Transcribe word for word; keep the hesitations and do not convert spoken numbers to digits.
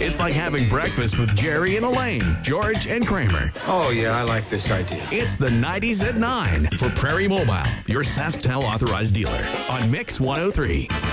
It's like having breakfast with Jerry and Elaine, George and Kramer. Oh, yeah, I like this idea. It's the nineties at nine for Prairie Mobile, your SaskTel authorized dealer on Mix one oh three.